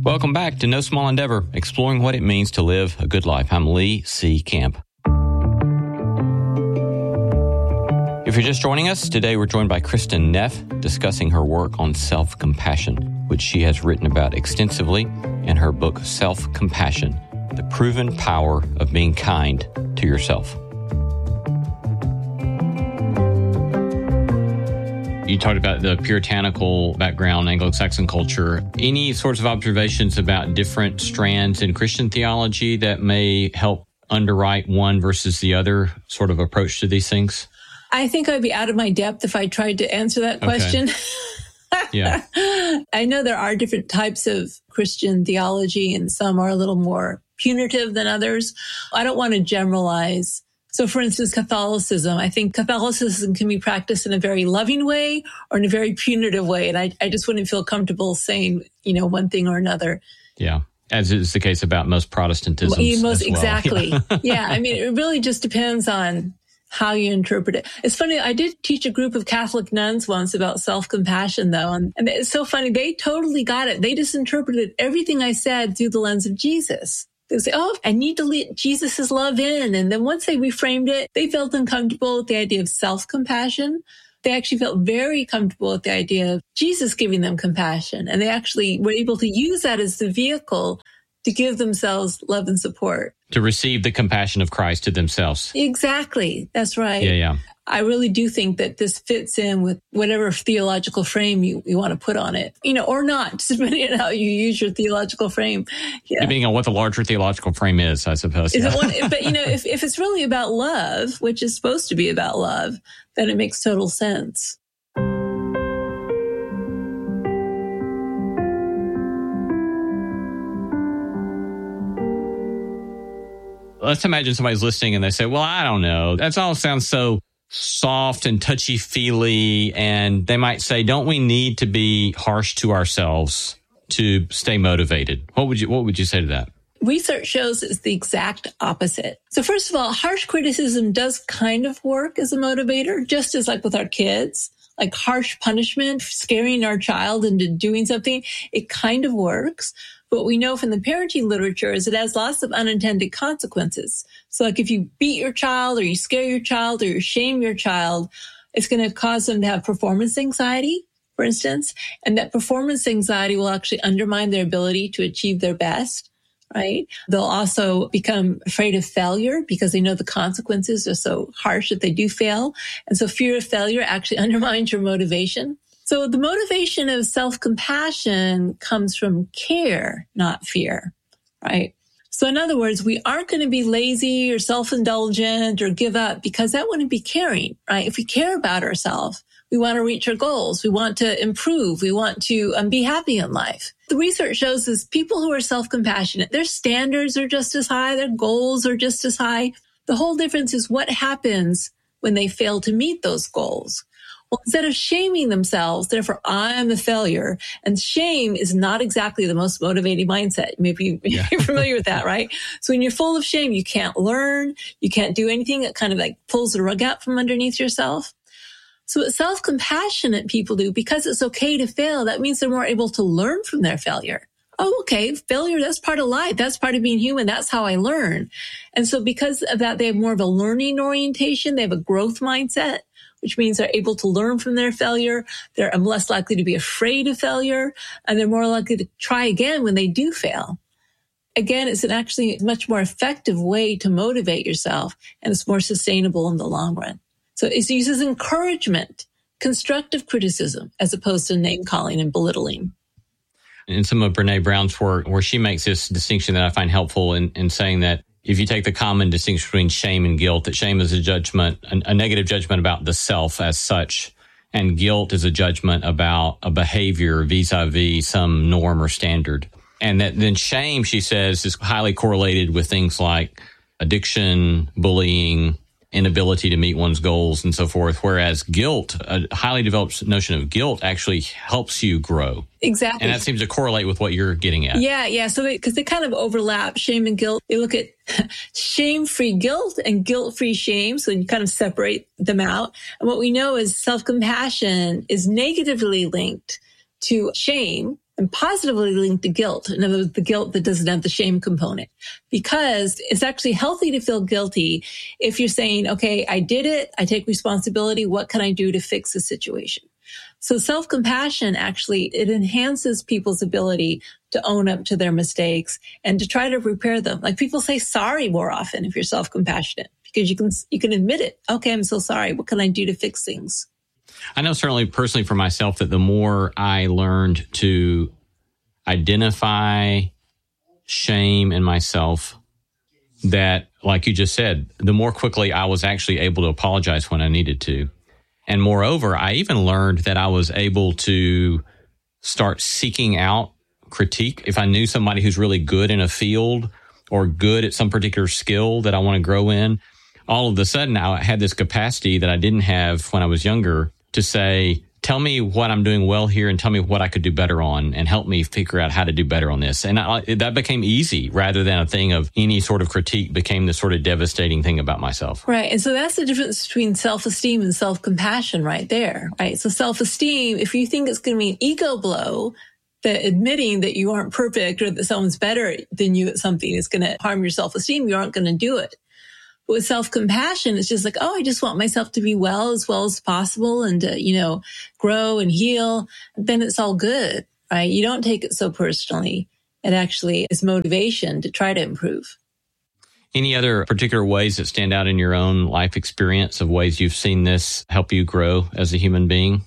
Welcome back to No Small Endeavor, exploring what it means to live a good life. I'm Lee C. Camp. If you're just joining us, today we're joined by Kristin Neff discussing her work on self-compassion, which she has written about extensively in her book, Self-Compassion, The Proven Power of Being Kind to Yourself. You talked about the puritanical background, Anglo-Saxon culture. Any sorts of observations about different strands in Christian theology that may help underwrite one versus the other sort of approach to these things? I think I'd be out of my depth if I tried to answer that question. Yeah. I know there are different types of Christian theology, and some are a little more punitive than others. I don't want to generalize. So, for instance, Catholicism. I think Catholicism can be practiced in a very loving way or in a very punitive way. And I just wouldn't feel comfortable saying, one thing or another. Yeah. As is the case about most Protestantism. Exactly. Yeah. Yeah. I mean, it really just depends on how you interpret it. It's funny. I did teach a group of Catholic nuns once about self-compassion, though. And it's so funny. They totally got it. They just interpreted everything I said through the lens of Jesus. They say, I need to let Jesus' love in. And then once they reframed it, they felt uncomfortable with the idea of self-compassion. They actually felt very comfortable with the idea of Jesus giving them compassion. And they actually were able to use that as the vehicle to give themselves love and support. To receive the compassion of Christ to themselves. Exactly. That's right. Yeah. I really do think that this fits in with whatever theological frame you want to put on it, or not, depending on how you use your theological frame. Yeah. Depending on what the larger theological frame is, I suppose. Is it one, but, if it's really about love, which is supposed to be about love, then it makes total sense. Let's imagine somebody's listening and they say, well, I don't know. That all sounds so soft and touchy-feely. And they might say, don't we need to be harsh to ourselves to stay motivated? What would you say to that? Research shows it's the exact opposite. So first of all, harsh criticism does kind of work as a motivator, just as like with our kids, like harsh punishment, scaring our child into doing something. It kind of works. But what we know from the parenting literature is it has lots of unintended consequences. So like if you beat your child or you scare your child or you shame your child, it's going to cause them to have performance anxiety, for instance. And that performance anxiety will actually undermine their ability to achieve their best, right? They'll also become afraid of failure because they know the consequences are so harsh that they do fail. And so fear of failure actually undermines your motivation. So the motivation of self-compassion comes from care, not fear, right? So in other words, we aren't going to be lazy or self-indulgent or give up because that wouldn't be caring, right? If we care about ourselves, we want to reach our goals. We want to improve. We want to be happy in life. The research shows is people who are self-compassionate, their standards are just as high. Their goals are just as high. The whole difference is what happens when they fail to meet those goals. Well, instead of shaming themselves, therefore, I'm the failure. And shame is not exactly the most motivating mindset. Maybe you're familiar with that, right? So when you're full of shame, you can't learn. You can't do anything. It kind of like pulls the rug out from underneath yourself. So what self-compassionate people do, because it's okay to fail, that means they're more able to learn from their failure. Oh, okay, failure, that's part of life. That's part of being human. That's how I learn. And so because of that, they have more of a learning orientation. They have a growth mindset, which means they're able to learn from their failure. They're less likely to be afraid of failure, and they're more likely to try again when they do fail. Again, it's actually a much more effective way to motivate yourself, and it's more sustainable in the long run. So it uses encouragement, constructive criticism, as opposed to name-calling and belittling. In some of Brene Brown's work, where she makes this distinction that I find helpful in saying that if you take the common distinction between shame and guilt, that shame is a judgment, a negative judgment about the self as such, and guilt is a judgment about a behavior vis-a-vis some norm or standard. And that then shame, she says, is highly correlated with things like addiction, bullying, inability to meet one's goals, and so forth. Whereas guilt, a highly developed notion of guilt, actually helps you grow. Exactly. And that seems to correlate with what you're getting at. Yeah. So because they kind of overlap, shame and guilt. They look at shame-free guilt and guilt-free shame. So you kind of separate them out. And what we know is self-compassion is negatively linked to shame. and positively linked to guilt. In other words, the guilt that doesn't have the shame component, because it's actually healthy to feel guilty if you're saying, okay, I did it. I take responsibility. What can I do to fix the situation? So self-compassion actually, it enhances people's ability to own up to their mistakes and to try to repair them. Like people say sorry more often if you're self-compassionate, because you can admit it. Okay, I'm so sorry. What can I do to fix things? I know certainly personally for myself that the more I learned to identify shame in myself, that, like you just said, the more quickly I was actually able to apologize when I needed to. And moreover, I even learned that I was able to start seeking out critique. If I knew somebody who's really good in a field or good at some particular skill that I want to grow in, all of a sudden I had this capacity that I didn't have when I was younger to say, tell me what I'm doing well here and tell me what I could do better on and help me figure out how to do better on this. And that became easy rather than a thing of any sort of critique became the sort of devastating thing about myself. Right. And so that's the difference between self-esteem and self-compassion right there. Right. So self-esteem, if you think it's going to be an ego blow, that admitting that you aren't perfect or that someone's better than you at something is going to harm your self-esteem, you aren't going to do it. But with self-compassion, it's just like, oh, I just want myself to be well as possible and to, grow and heal. Then it's all good, right? You don't take it so personally. It actually is motivation to try to improve. Any other particular ways that stand out in your own life experience of ways you've seen this help you grow as a human being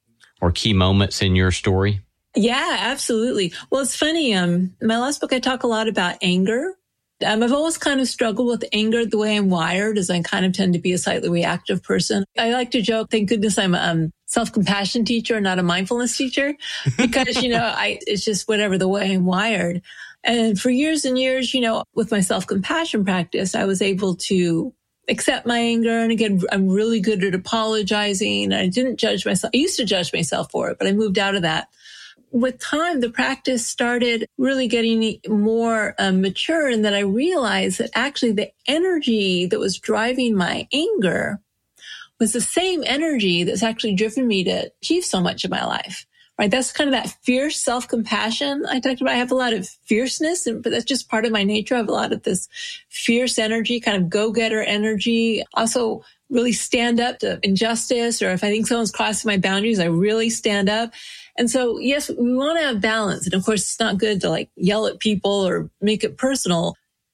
or key moments in your story? Yeah, absolutely. Well, it's funny. In my last book, I talk a lot about anger. I've always kind of struggled with anger. The way I'm wired is I kind of tend to be a slightly reactive person. I like to joke, thank goodness I'm a self-compassion teacher, not a mindfulness teacher, because, it's just whatever the way I'm wired. And for years and years, with my self-compassion practice, I was able to accept my anger. And again, I'm really good at apologizing. I didn't judge myself. I used to judge myself for it, but I moved out of that. With time, the practice started really getting more mature, and that I realized that actually the energy that was driving my anger was the same energy that's actually driven me to achieve so much in my life, right? That's kind of that fierce self-compassion I talked about. I have a lot of fierceness, but that's just part of my nature. I have a lot of this fierce energy, kind of go-getter energy. Also, really stand up to injustice, or if I think someone's crossing my boundaries, I really stand up. And so, yes, we want to have balance. And of course, it's not good to yell at people or make it personal.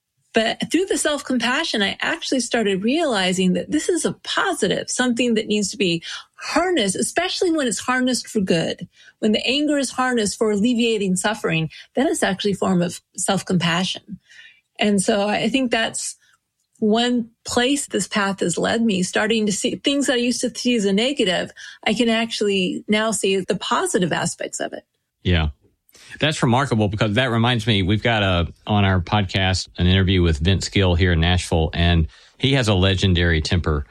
But through the self-compassion, I actually started realizing that this is a positive, something that needs to be harnessed, especially when it's harnessed for good. When the anger is harnessed for alleviating suffering, then it's actually a form of self-compassion. And so I think that's one place this path has led me, starting to see things that I used to see as a negative. I can actually now see the positive aspects of it. Yeah. That's remarkable, because that reminds me, we've got on our podcast an interview with Vince Gill here in Nashville, and he has a legendary temper.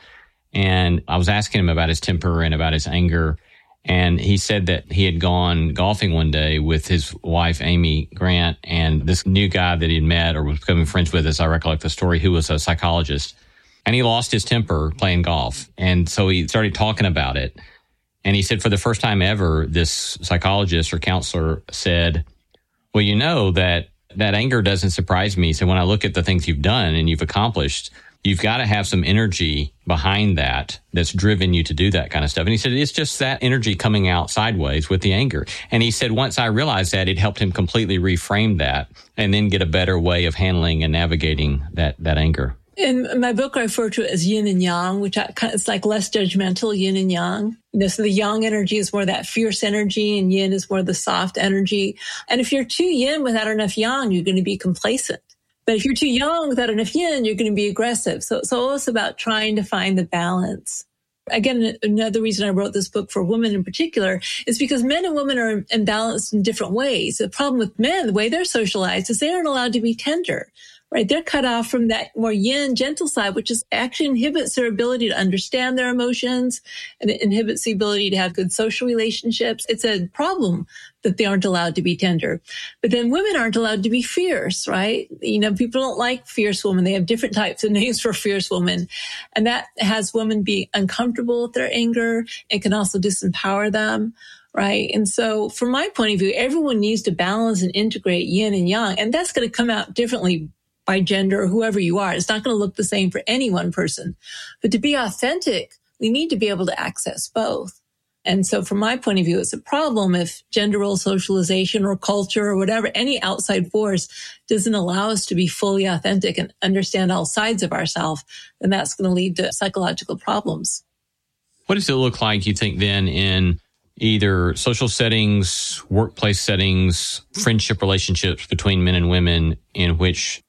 And I was asking him about his temper and about his anger. And he said that he had gone golfing one day with his wife, Amy Grant, and this new guy that he had met or was becoming friends with, as I recollect the story, who was a psychologist. And he lost his temper playing golf. And so he started talking about it. And he said for the first time ever, this psychologist or counselor said, well, that anger doesn't surprise me. So when I look at the things you've done and you've accomplished, you've got to have some energy behind that's driven you to do that kind of stuff. And he said, it's just that energy coming out sideways with the anger. And he said, once I realized that, it helped him completely reframe that and then get a better way of handling and navigating that anger. In my book, I refer to it as yin and yang, which it's like less judgmental, yin and yang. So the yang energy is more that fierce energy, and yin is more the soft energy. And if you're too yin without enough yang, you're going to be complacent. But if you're too yang without enough yin, you're going to be aggressive. So it's always about trying to find the balance. Again, another reason I wrote this book for women in particular is because men and women are imbalanced in different ways. The problem with men, the way they're socialized, is they aren't allowed to be tender. Right? They're cut off from that more yin, gentle side, which actually inhibits their ability to understand their emotions, and it inhibits the ability to have good social relationships. It's a problem that they aren't allowed to be tender. But then women aren't allowed to be fierce, right? People don't like fierce women. They have different types of names for fierce women. And that has women be uncomfortable with their anger. It can also disempower them. right? And so from my point of view, everyone needs to balance and integrate yin and yang, and that's going to come out differently by gender or whoever you are. It's not going to look the same for any one person. But to be authentic, we need to be able to access both. And so from my point of view, it's a problem if gender role socialization or culture or whatever, any outside force doesn't allow us to be fully authentic and understand all sides of ourselves, then that's going to lead to psychological problems. What does it look like, you think, then, in either social settings, workplace settings, friendship relationships between men and women, in which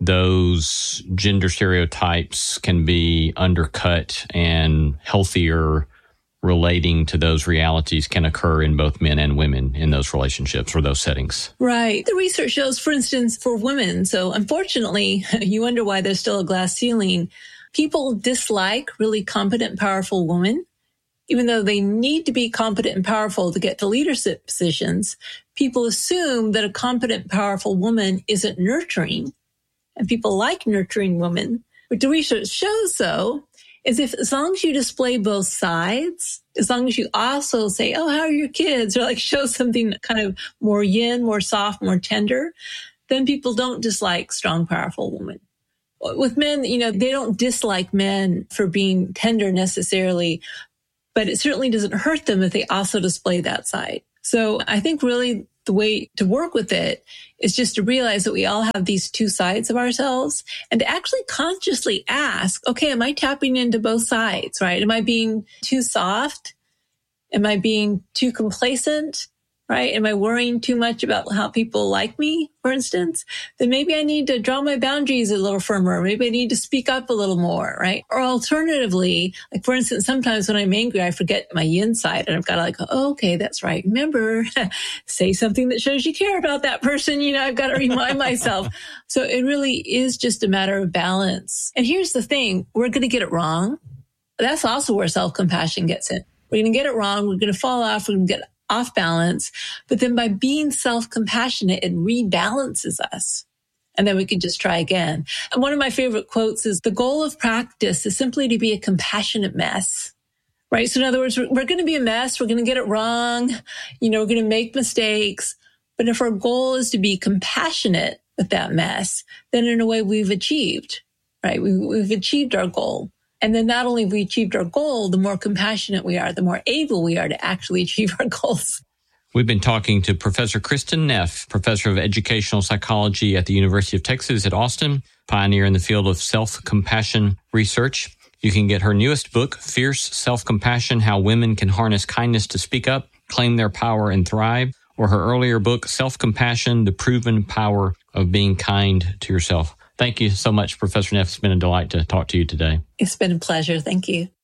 those gender stereotypes can be undercut and healthier relating to those realities can occur in both men and women in those relationships or those settings? Right. The research shows, for instance, for women, so unfortunately, you wonder why there's still a glass ceiling. People dislike really competent, powerful women. Even though they need to be competent and powerful to get to leadership positions, people assume that a competent, powerful woman isn't nurturing. And people like nurturing women. What the research shows, though, is if as long as you display both sides, as long as you also say, oh, how are your kids? Or like show something kind of more yin, more soft, more tender, then people don't dislike strong, powerful women. With men, they don't dislike men for being tender necessarily, but it certainly doesn't hurt them if they also display that side. So I think really the way to work with it is just to realize that we all have these two sides of ourselves and to actually consciously ask, okay, am I tapping into both sides, right? Am I being too soft? Am I being too complacent? Right? Am I worrying too much about how people like me, for instance? Then maybe I need to draw my boundaries a little firmer. Maybe I need to speak up a little more, right? Or alternatively, like for instance, sometimes when I'm angry, I forget my yin side and I've got to oh, okay, that's right. Remember, say something that shows you care about that person. I've got to remind myself. So it really is just a matter of balance. And here's the thing, we're going to get it wrong. That's also where self-compassion gets in. We're going to get it wrong. We're going to fall off. We're going to get off balance. But then by being self-compassionate, it rebalances us. And then we can just try again. And one of my favorite quotes is, the goal of practice is simply to be a compassionate mess. Right? So in other words, we're going to be a mess. We're going to get it wrong. We're going to make mistakes. But if our goal is to be compassionate with that mess, then in a way we've achieved, right? We've achieved our goal. And then not only have we achieved our goal, the more compassionate we are, the more able we are to actually achieve our goals. We've been talking to Professor Kristin Neff, Professor of Educational Psychology at the University of Texas at Austin, pioneer in the field of self-compassion research. You can get her newest book, Fierce Self-Compassion, How Women Can Harness Kindness to Speak Up, Claim Their Power, and Thrive, or her earlier book, Self-Compassion, The Proven Power of Being Kind to Yourself. Thank you so much, Professor Neff. It's been a delight to talk to you today. It's been a pleasure. Thank you.